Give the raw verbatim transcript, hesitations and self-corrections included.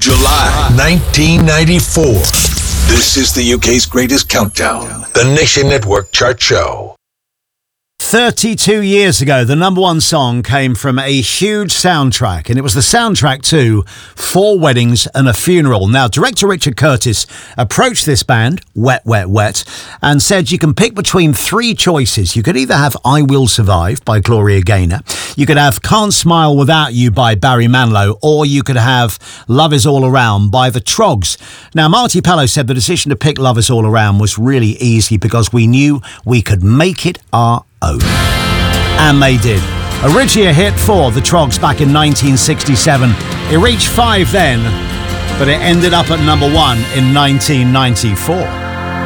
July nineteen ninety-four. This is the U K's greatest countdown, the Nation Network Chart Show. thirty-two years ago, the number one song came from a huge soundtrack, and it was the soundtrack to Four Weddings and a Funeral. Now, director Richard Curtis approached this band, Wet, Wet, Wet, and said you can pick between three choices. You could either have I Will Survive by Gloria Gaynor, you could have Can't Smile Without You by Barry Manilow, or you could have Love Is All Around by the Troggs. Now, Marty Pellow said the decision to pick Love Is All Around was really easy because we knew we could make it our own. And they did. Originally a hit for the Troggs back in nineteen sixty-seven. It reached five then, but it ended up at number one in nineteen ninety-four.